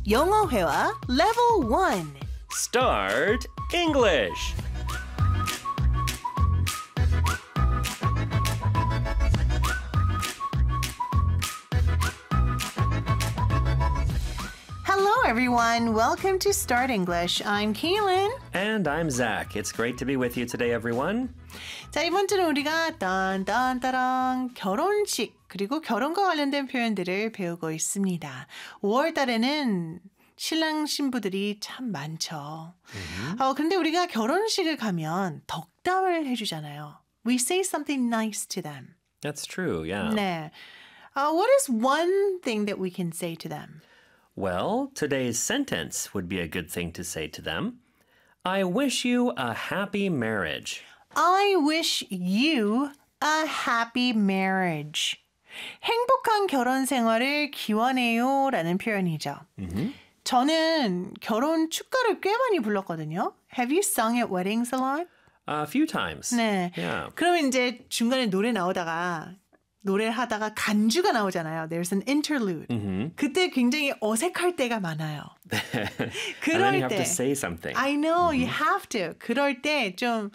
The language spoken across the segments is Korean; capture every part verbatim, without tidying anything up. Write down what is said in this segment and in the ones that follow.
영어 회화 Level one. Start English. Hello, everyone. Welcome to Start English. I'm Kaylin. And I'm Zach. It's great to be with you today, everyone. 자, 이번 주는 우리가 딴딴따랑 결혼식 그리고 결혼과 관련된 표현들을 배우고 있습니다. 오월 달에는 신랑 신부들이 참 많죠. Mm-hmm. 어, 근데 우리가 결혼식을 가면 덕담을 해주잖아요. We say something nice to them. That's true, yeah. 네. Uh, what is one thing that we can say to them? Well, today's sentence would be a good thing to say to them. I wish you a happy marriage. I wish you a happy marriage. 행복한 결혼 생활을 기원해요 라는 표현이죠. Mm-hmm. 저는 결혼 축가를 꽤 많이 불렀거든요. Have you sung at weddings a lot? A few times. 네. Yeah. 그러면 이제 중간에 노래 나오다가 노래를 하다가 간주가 나오잖아요. There's an interlude. Mm-hmm. 그때 굉장히 어색할 때가 많아요. And then you have 때, to say something. I know, Mm-hmm. you have to. 그럴 때 좀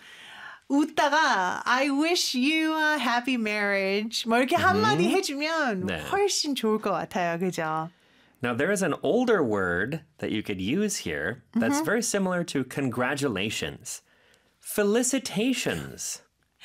웃다가 I wish you a happy marriage 뭐 이렇게 한마디 해주면 네. 훨씬 좋을 것 같아요. 그죠? Now, there is an older word that you could use here that's Mm-hmm. very similar to congratulations. Felicitations.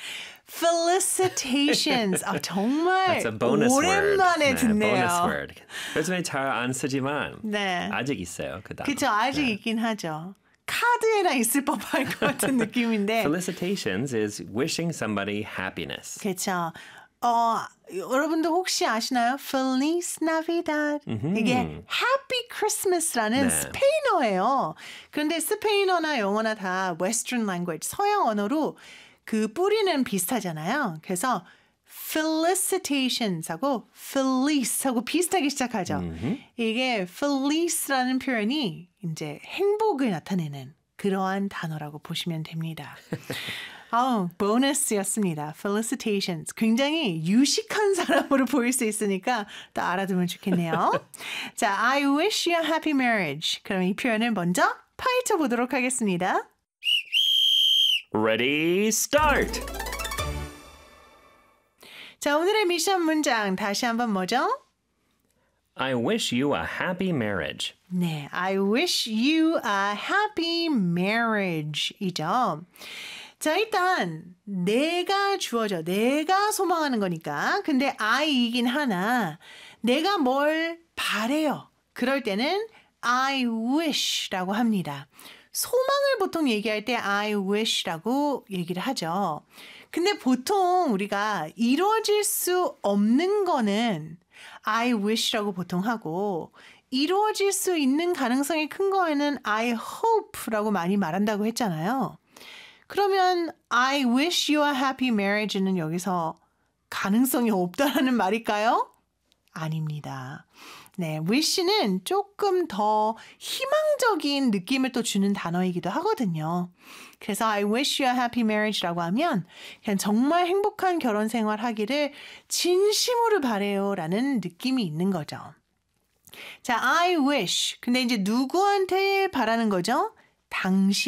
Felicitations. 아, 정말 That's a bonus 오랜만에 word. 네, 듣네요. bonus word. 요즘에 잘 안 쓰지만 네. 아직 있어요. 그 단어. 그쵸, 아직 네. 있긴 하죠. 카드에나 있을 법할 것 같은 느낌인데. Felicitations is wishing somebody happiness. 그쵸. 어, 여러분들 혹시 아시나요? Feliz Navidad. 음흠. 이게 Happy Christmas라는 네. 스페인어예요. 그런데 스페인어나 영어나 다 Western language, 서양 언어로 그 뿌리는 비슷하잖아요. 그래서 felicitations하고 felice하고 비슷하게 시작하죠. 음흠. 이게 felice라는 표현이 이제 행복을 나타내는 그러한 단어라고 보시면 됩니다. 아우, 보너스였습니다. felicitations. 굉장히 유식한 사람으로 보일 수 있으니까 또 알아두면 좋겠네요. 자, I wish you a happy marriage. 그럼 이 표현을 먼저 파헤쳐 보도록 하겠습니다. Ready, start! 자, 오늘의 미션 문장 다시 한번 뭐죠? I wish you a happy marriage. 네, I wish you a happy marriage 이죠. 자, 일단 내가 주어져, 내가 소망하는 거니까. 근데 I이긴 하나, 내가 뭘 바래요. 그럴 때는 I wish라고 합니다. 소망을 보통 얘기할 때 I wish라고 얘기를 하죠. 근데 보통 우리가 이루어질 수 없는 거는 I wish라고 보통 하고 이루어질 수 있는 가능성이 큰 거에는 I hope라고 많이 말한다고 했잖아요. 그러면 I wish you a happy marriage는 여기서 가능성이 없다라는 말일까요? 아닙니다. 네, wish는 조금 더 희망적인 느낌을 또 주는 단어이기도 하거든요. 그래서 I wish you a happy marriage라고 하면 그냥 정말 행복한 결혼 생활 하기를 진심으로 바래요 라는 느낌이 있는 거죠. 자, I wish. 근데 이제 누구한테 바라는 거죠? 당신.